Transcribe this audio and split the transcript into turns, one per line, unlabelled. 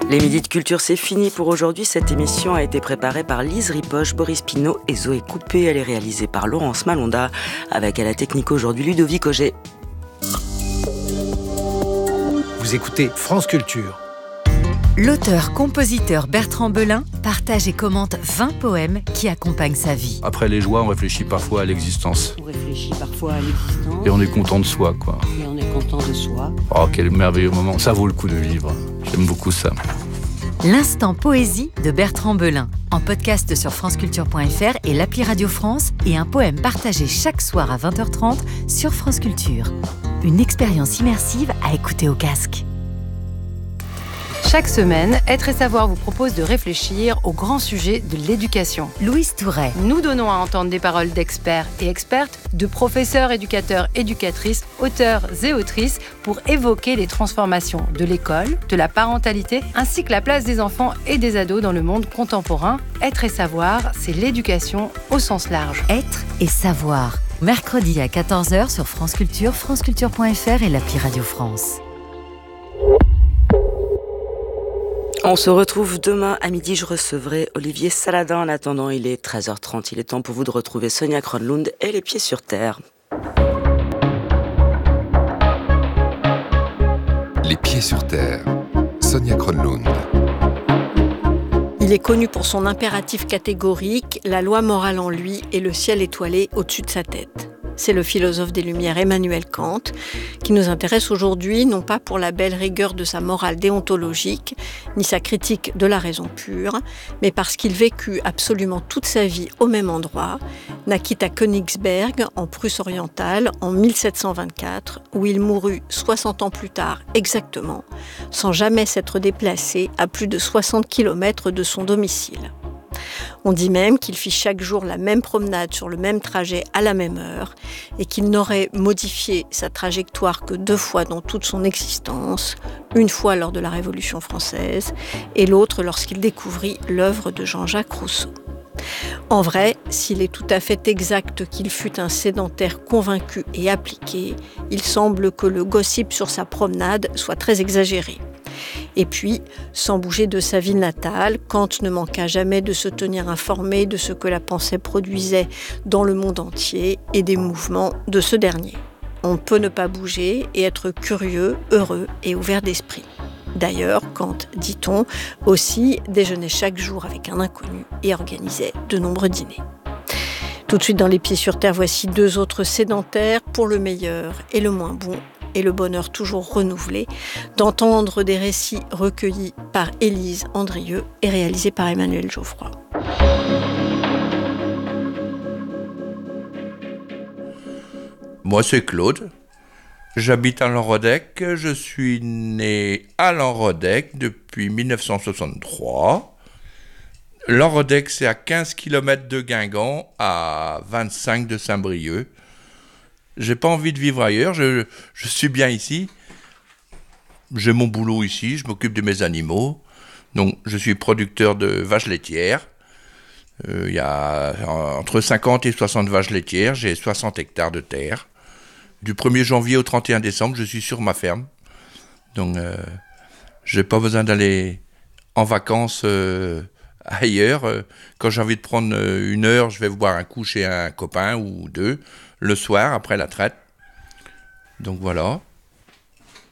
Les Midis de Culture, c'est fini pour aujourd'hui. Cette émission a été préparée par Lise Ripoche, Boris Pinault et Zoé Coupé. Elle est réalisée par Laurence Malonda, avec à la technique aujourd'hui Ludovic Auger.
Vous écoutez France Culture.
L'auteur-compositeur Bertrand Belin partage et commente 20 poèmes qui accompagnent sa vie.
Après les joies, on réfléchit parfois à l'existence.
On réfléchit parfois à l'existence.
Et on est content de soi, quoi.
Et on est content de soi.
Oh, quel merveilleux moment. Ça vaut le coup de vivre. J'aime beaucoup ça.
L'instant poésie de Bertrand Belin, en podcast sur franceculture.fr et l'appli Radio France, et un poème partagé chaque soir à 20h30 sur France Culture. Une expérience immersive à écouter au casque.
Chaque semaine, Être et Savoir vous propose de réfléchir au grand sujet de l'éducation.
Louise Touret.
Nous donnons à entendre des paroles d'experts et expertes, de professeurs, éducateurs, éducatrices, auteurs et autrices pour évoquer les transformations de l'école, de la parentalité, ainsi que la place des enfants et des ados dans le monde contemporain. Être et Savoir, c'est l'éducation au sens large.
Être et Savoir. Mercredi à 14h sur France Culture, franceculture.fr et l'appli Radio France.
On se retrouve demain à midi. Je recevrai Olivier Saladin. En attendant, il est 13h30. Il est temps pour vous de retrouver Sonia Kronlund et Les Pieds sur Terre.
Les Pieds sur Terre. Sonia Kronlund.
Il est connu pour son impératif catégorique, la loi morale en lui et le ciel étoilé au-dessus de sa tête. C'est le philosophe des Lumières Emmanuel Kant qui nous intéresse aujourd'hui, non pas pour la belle rigueur de sa morale déontologique, ni sa critique de la raison pure, mais parce qu'il vécut absolument toute sa vie au même endroit, naquit à Königsberg, en Prusse orientale, en 1724, où il mourut 60 ans plus tard exactement, sans jamais s'être déplacé à plus de 60 km de son domicile. On dit même qu'il fit chaque jour la même promenade sur le même trajet à la même heure et qu'il n'aurait modifié sa trajectoire que 2 fois dans toute son existence, une fois lors de la Révolution française et l'autre lorsqu'il découvrit l'œuvre de Jean-Jacques Rousseau. En vrai, s'il est tout à fait exact qu'il fut un sédentaire convaincu et appliqué, il semble que le gossip sur sa promenade soit très exagéré. Et puis, sans bouger de sa ville natale, Kant ne manqua jamais de se tenir informé de ce que la pensée produisait dans le monde entier et des mouvements de ce dernier. On peut ne pas bouger et être curieux, heureux et ouvert d'esprit. D'ailleurs, Kant, dit-on, aussi déjeunait chaque jour avec un inconnu et organisait de nombreux dîners. Tout de suite dans Les Pieds sur Terre, voici 2 autres sédentaires pour le meilleur et le moins bon, et le bonheur toujours renouvelé, d'entendre des récits recueillis par Élise Andrieux et réalisés par Emmanuel Geoffroy.
Moi, c'est Claude. J'habite à Lanrodec. Je suis né à Lanrodec depuis 1963. Lanrodec, c'est à 15 km de Guingamp, à 25 de Saint-Brieuc. J'ai pas envie de vivre ailleurs, je suis bien ici. J'ai mon boulot ici, je m'occupe de mes animaux. Donc, je suis producteur de vaches laitières. Il y a entre 50 et 60 vaches laitières. J'ai 60 hectares de terre. Du 1er janvier au 31 décembre, je suis sur ma ferme. Donc, j'ai pas besoin d'aller en vacances ailleurs. Quand j'ai envie de prendre 1 heure, je vais boire un coup chez un copain ou 2. Le soir, après la traite. Donc voilà.